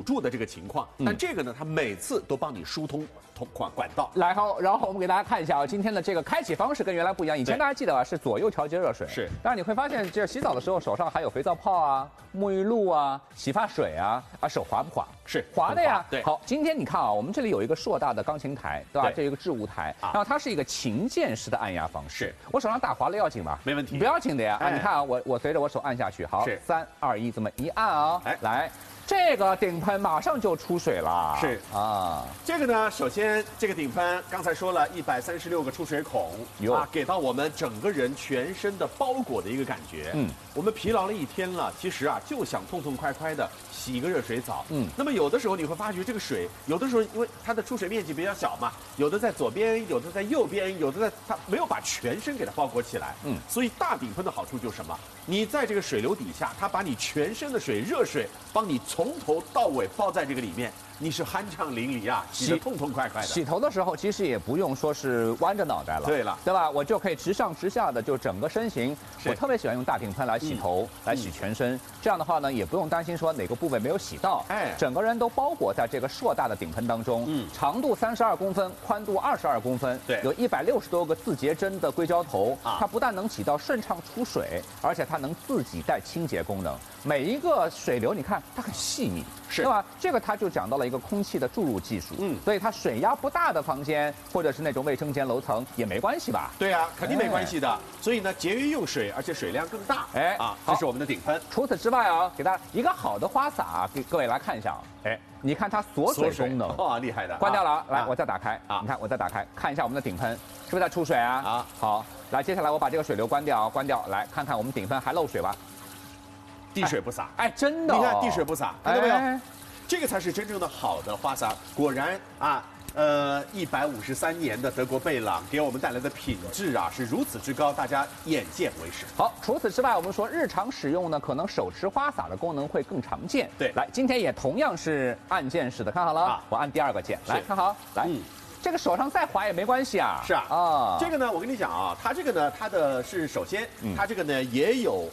住的这个情况。但这个呢，它每次都帮你疏通管道。 来好，然后我们给大家看一下啊，今天的这个开启方式跟原来不一样。以前大家记得啊，是左右调节热水。 是。 但是你会发现，这洗澡的时候手上还有肥皂泡啊、沐浴露啊、洗发水啊，手滑不滑？ 是滑的呀。 对。 好，今天你看啊，我们这里有一个硕大的钢琴台，对吧？这有一个置物台，然后它是一个琴键式的按压方式。我手上打滑了要紧吗？ 没问题。 不要紧的呀。你看啊，我随着我手按下去，好，3、2、1，这么一按啊，来。这个顶喷马上就出水了， 是啊，这个呢，首先这个顶喷刚才说了136个出水孔啊，给到我们整个人全身的包裹的一个感觉。我们疲劳了一天了，其实啊就想痛痛快快的洗一个热水澡。那么有的时候你会发觉这个水，有的时候因为它的出水面积比较小嘛，有的在左边，有的在右边，有的在它没有把全身给它包裹起来。所以大顶喷的好处就是什么？你在这个水流底下，它把你全身的水、热水帮你从头到尾包在这个里面，你是酣畅淋漓啊，洗得痛痛快快的。 洗头的时候其实也不用说是弯着脑袋了， 对了， 对吧？我就可以直上直下的，就整个身形。我特别喜欢用大顶喷来洗头，来洗全身。这样的话呢，也不用担心说哪个部位没有洗到，整个人都包裹在这个硕大的顶喷当中。长度32公分，宽度22公分， 对， 有160多个自洁针的硅胶头，它不但能起到顺畅出水，而且它能自己带清洁功能。每一个水流，你看它很细密，对吧？这个它就讲到了一个空气的注入技术，所以它水压不大的房间或者是那种卫生间楼层也没关系吧？ 对啊，肯定没关系的。所以呢，节约用水，而且水量更大。这是我们的顶喷。 除此之外啊，给大家一个好的花洒，给各位来看一下啊。你看它锁水功能， 哇，厉害的！ 关掉了啊，来，我再打开啊，你看我再打开，看一下我们的顶喷是不是在出水啊？好，来，接下来我把这个水流关掉，来看看我们顶喷还漏水吧。 滴水不洒， 真的， 你看滴水不洒，看到没有？这个才是真正的好的花洒。果然啊，153年的德国贝朗给我们带来的品质啊是如此之高，大家眼见为实。 好，除此之外，我们说日常使用呢，可能手持花洒的功能会更常见。 对， 来，今天也同样是按键式的，看好了，我按第2个键，来看好，来。这个手上再滑也没关系啊。 是啊，这个呢，我跟你讲啊，它这个呢，它的是首先，它这个呢也有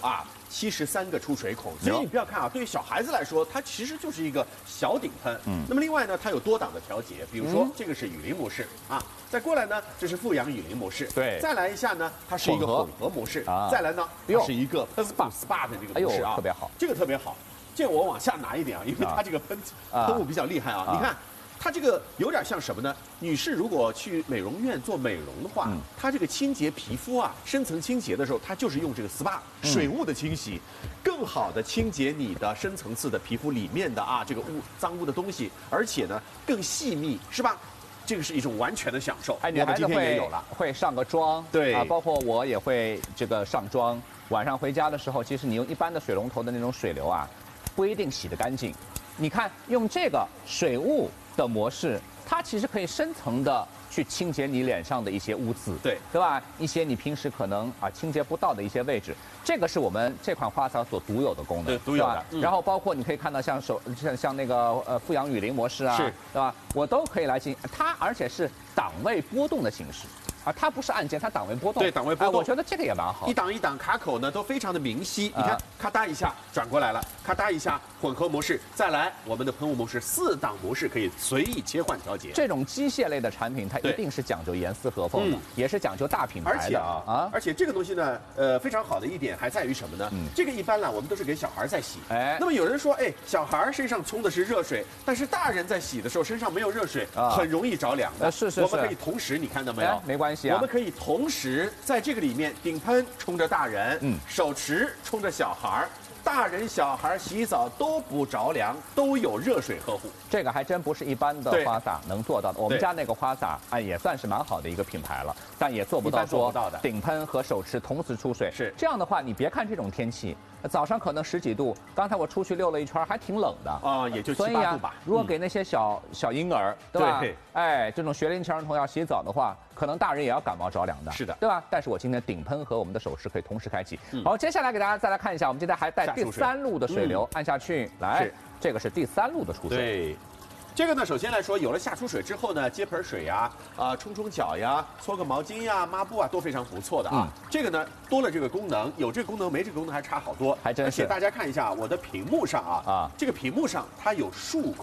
73个出水孔，所以你不要看啊，对于小孩子来说，它其实就是一个小顶喷。那么另外呢，它有多档的调节，比如说这个是雨淋模式啊，再过来呢，这是富阳雨淋模式， 对， 再来一下呢，它是一个混合模式，再来呢，它是一个SPA 的这个模式啊， 特别好， 这个特别好，这个我往下拿一点啊，因为它这个喷雾比较厉害啊，你看。它这个有点像什么呢？女士如果去美容院做美容的话，它这个清洁皮肤啊，深层清洁的时候，它就是用这个 SPA 水雾的清洗，更好的清洁你的深层次的皮肤里面的这个脏污的东西，而且呢更细密，是吧？这个是一种完全的享受。 女孩子会上个妆， 对包括我也会这个上妆。晚上回家的时候，其实你用一般的水龙头的那种水流啊，不一定洗得干净。你看用这个水雾的模式，它其实可以深层的去清洁你脸上的一些污渍，对吧？一些你平时可能清洁不到的一些位置，这个是我们这款花洒所独有的功能， 对，独有的。 然后包括你可以看到像那个富阳雨淋模式啊， 是， 对吧？我都可以来进，它而且是档位波动的形式。它不是按键，它档位波动。 对，档位波动。 我觉得这个也蛮好。 一档一档卡口呢都非常的明晰。你看，咔嗒一下转过来了，咔嗒一下混合模式，再来我们的喷雾模式，4档模式可以随意切换调节。 这种机械类的产品，它一定是讲究严丝合缝的，也是讲究大品牌的而且这个东西呢，非常好的一点还在于什么呢？这个一般呢，我们都是给小孩在洗。那么有人说，小孩身上冲的是热水，但是大人在洗的时候身上没有热水，很容易着凉的。 是。 我们可以同时，你看到没有？ 没关系我们可以同时在这个里面顶喷冲着大人，手持冲着小孩，大人小孩洗澡都不着凉，都有热水呵护。 这个还真不是一般的花洒能做到的。我们家那个花洒也算是蛮好的一个品牌了，但也做不到说顶喷和手持同时出水。 是这样的话，你别看这种天气，早上可能10几度，刚才我出去溜了一圈，还挺冷的也就7、8度吧。 如果给那些小婴儿，对吧？这种学龄前儿童要洗澡的话，可能大人也要感冒着凉的。 是的， 对吧？但是我今天顶喷和我们的手持可以同时开启。好，接下来给大家再来看一下，我们今天还带第3路的水流，按下去，来，这个是第3路的出水。 对。这个呢，首先来说，有了下出水之后呢，接盆水呀，冲脚呀，搓个毛巾呀、抹布都非常不错的啊。这个呢，多了这个功能，有这个功能没这个功能还差好多， 还真是。 而且大家看一下我的屏幕上这个屏幕上它有数